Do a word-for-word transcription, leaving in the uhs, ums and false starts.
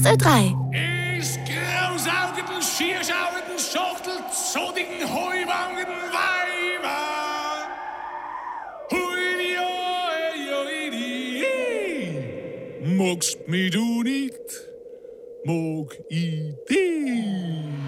Ö drei. Is grausaugenden, schierschaugenden, schachtelzodigen, heuwangenden Weiber. Hui, oi, oi, di. Magst mich du nicht, mag ich dich.